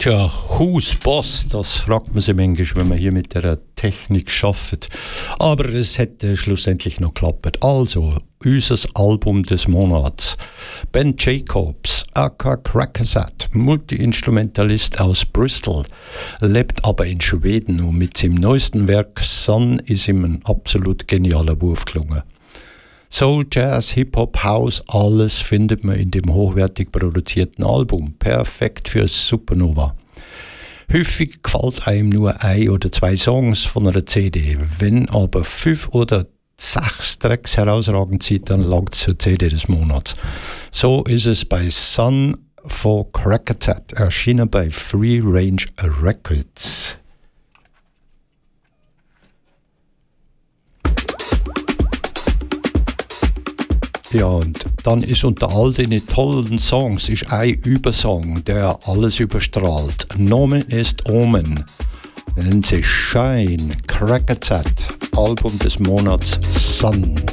Tja, who's Boss, das fragt man sich manchmal, wenn man hier mit der Technik arbeitet. Aber es hat schlussendlich noch geklappt. Also, unser Album des Monats. Ben Jacobs, aka Crackersat, Multi-Instrumentalist aus Bristol, lebt aber in Schweden und mit seinem neuesten Werk Sun ist ihm ein absolut genialer Wurf gelungen. Soul, Jazz, Hip-Hop, House, alles findet man in dem hochwertig produzierten Album. Perfekt für Supernova. Häufig gefällt einem nur 1 oder 2 Songs von einer CD. Wenn aber 5 oder 6 Tracks herausragend sind, dann langt es zur CD des Monats. So ist es bei Sun von Crackersat, erschienen bei Free Range Records. Ja, und dann ist unter all den tollen Songs ist ein Übersong, der alles überstrahlt. Nomen ist Omen. Nennen sie Shine, Crackersat, Album des Monats Sun.